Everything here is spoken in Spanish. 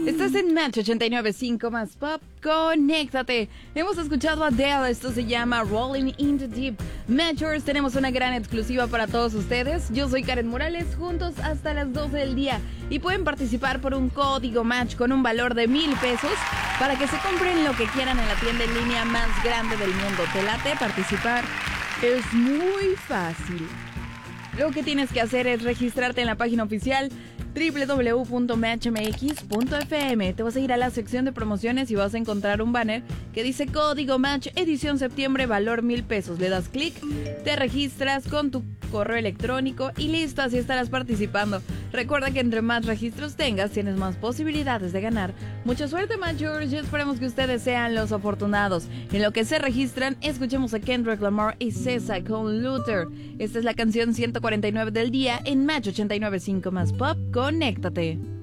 Estás en Match 89.5 más Pop. Conéctate. Hemos escuchado a Adele. Esto se llama Rolling in the Deep. Matchers, tenemos una gran exclusiva para todos ustedes. Yo soy Karen Morales, juntos hasta las 12 del día. Y pueden participar por un código Match con un valor de 1,000 pesos para que se compren lo que quieran en la tienda en línea más grande del mundo. ¿Te late participar? Es muy fácil. Lo que tienes que hacer es registrarte en la página oficial www.matchmx.fm. Te vas a ir a la sección de promociones y vas a encontrar un banner que dice Código Match Edición Septiembre, valor 1,000 pesos. Le das clic, te registras con tu correo electrónico y listo, así estarás participando. Recuerda que entre más registros tengas, tienes más posibilidades de ganar. Mucha suerte, Matchers, y esperemos que ustedes sean los afortunados. En lo que se registran, escuchemos a Kendrick Lamar y SZA con Luther. Esta es la canción 149 del día en Match 89.5 más Pop. Conéctate.